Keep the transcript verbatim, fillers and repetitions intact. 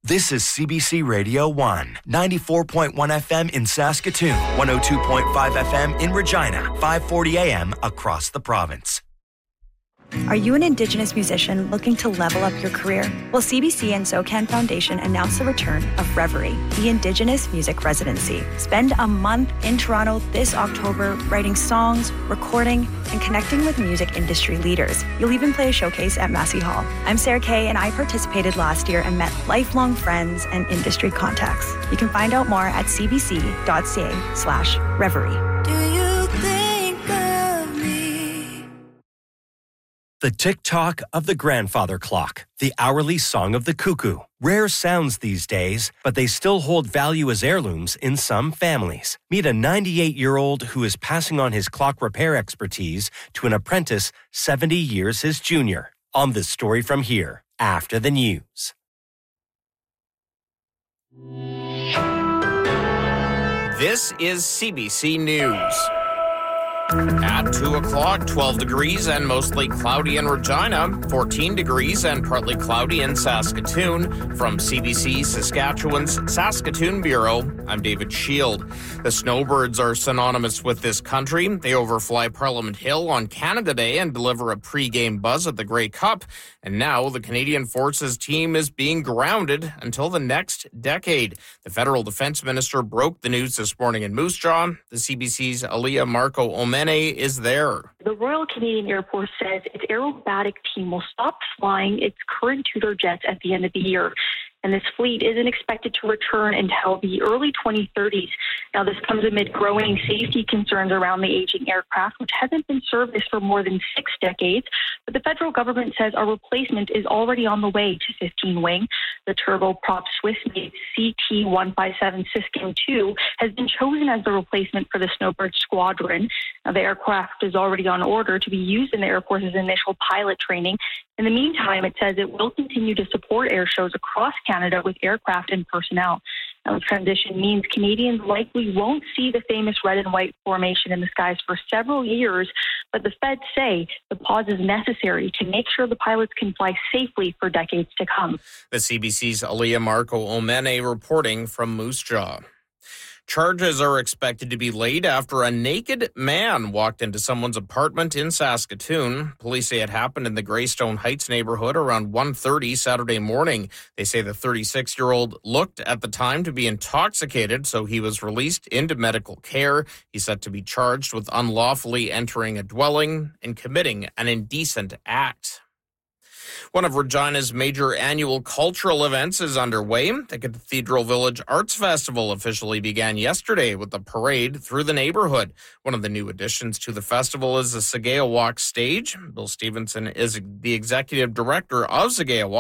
This is C B C Radio one, ninety-four point one F M in Saskatoon, one oh two point five F M in Regina, five forty A M across the province. Are you an Indigenous musician looking to level up your career? Well, C B C and SoCan Foundation announced the return of Reverie, the Indigenous Music Residency. Spend a month in Toronto this October writing songs, recording, and connecting with music industry leaders. You'll even play a showcase at Massey Hall. I'm Sarah Kay, and I participated last year and met lifelong friends and industry contacts. You can find out more at cbc.ca slash Reverie. Do you think of me? The tick-tock of the grandfather clock, the hourly song of the cuckoo. Rare sounds these days, but they still hold value as heirlooms in some families. Meet a ninety-eight-year-old who is passing on his clock repair expertise to an apprentice seventy years his junior. On This Story from Here, after the news. This is C B C News. At two o'clock, twelve degrees and mostly cloudy in Regina, fourteen degrees and partly cloudy in Saskatoon. From C B C Saskatchewan's Saskatoon Bureau, I'm David Shield. The snowbirds are synonymous with this country. They overfly Parliament Hill on Canada Day and deliver a pre-game buzz at the Grey Cup. And now the Canadian Forces team is being grounded until the next decade. The federal defense minister broke the news this morning in Moose Jaw. The C B C's Aliyah Marco Omene is there. The Royal Canadian Air Force says its aerobatic team will stop flying its current Tudor jets at the end of the year. And this fleet isn't expected to return until the early twenty thirties. Now, this comes amid growing safety concerns around the aging aircraft, which hasn't been serviced for more than six decades. But the federal government says a replacement is already on the way to fifteen wing. The turboprop Swiss-made C T one fifty-seven Siskin two has been chosen as the replacement for the Snowbird Squadron. Now, the aircraft is already on order to be used in the Air Force's initial pilot training. In the meantime, it says it will continue to support air shows across Canada with aircraft and personnel. Now, the transition means Canadians likely won't see the famous red and white formation in the skies for several years, but the feds say the pause is necessary to make sure the pilots can fly safely for decades to come. The C B C's Aliyah Marco Omene reporting from Moose Jaw. Charges are expected to be laid after a naked man walked into someone's apartment in Saskatoon. Police say it happened in the Greystone Heights neighborhood around one thirty Saturday morning. They say the thirty-six-year-old looked at the time to be intoxicated, so he was released into medical care. He's set to be charged with unlawfully entering a dwelling and committing an indecent act. One of Regina's major annual cultural events is underway. The Cathedral Village Arts Festival officially began yesterday with a parade through the neighborhood. One of the new additions to the festival is the Sagaya Walk stage. Bill Stevenson is the executive director of Sagaya Walk.